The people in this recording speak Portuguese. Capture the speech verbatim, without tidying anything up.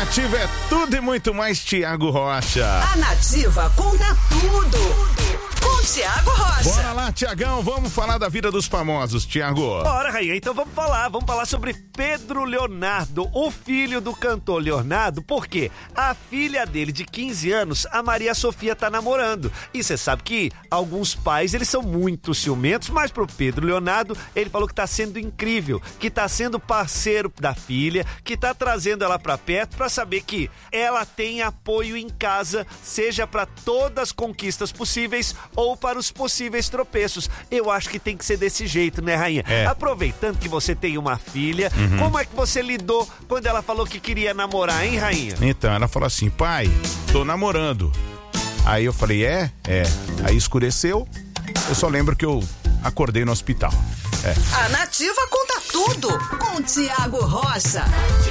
Nativa é tudo e muito mais, Thiago Rocha. A Nativa conta tudo com Thiago Rocha. Bora lá, Tiagão, vamos falar da vida dos famosos, Thiago. Bora, Rainha, então vamos falar, vamos falar sobre Pedro Leonardo, o filho do cantor Leonardo, porque a filha dele de quinze anos, a Maria Sofia, tá namorando. E você sabe que alguns pais, eles são muito ciumentos, mas pro Pedro Leonardo, ele falou que tá sendo incrível, que tá sendo parceiro da filha, que tá trazendo ela pra perto pra saber que ela tem apoio em casa, seja pra todas as conquistas possíveis ou para os possíveis tropeços. Eu acho que tem que ser desse jeito, né, Rainha? É. Aproveitando que você tem uma filha, Uhum. como é que você lidou quando ela falou que queria namorar, hein, Rainha? Então, ela falou assim, pai, tô namorando. Aí eu falei, é? É. Aí escureceu, eu só lembro que eu acordei no hospital. É. A Nativa conta tudo com Thiago Rocha.